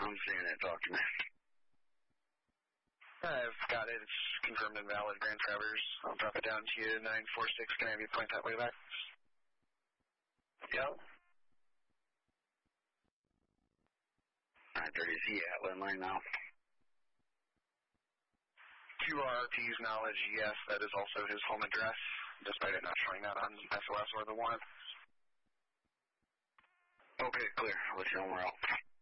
I'm seeing it. Talk to me. I've got it. It's confirmed invalid, Grand Traverse. I'll drop it down to you, 946. Can I have you point that way back? Yep. 930, he at Lindley now? To RRP's knowledge, yes, that is also his home address, despite it not showing that on SOS or the warrant. Okay, clear. I'll let you know where else.